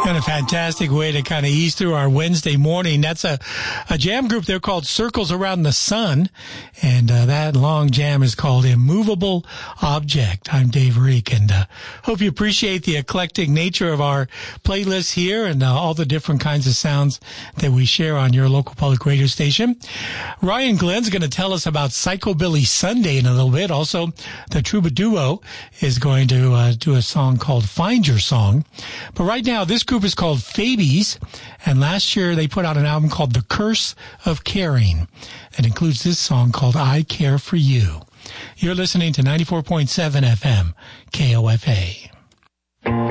And a fantastic way to kind of ease through our Wednesday morning. That's a jam group. They're called Circles Around the Sun. And that long jam is called Immovable Object. I'm Dave Reek, and hope you appreciate the eclectic nature of our playlist here and all the different kinds of sounds that we share on your local public radio station. Ryan Glenn's going to tell us about Psychobilly Sunday in a little bit. Also, the Troubaduo is going to do a song called Find Your Song. But right now, this group is called Fabies, and last year they put out an album called The Curse of Caring. That includes this song called I Care for You. You're listening to 94.7 FM, KOFA.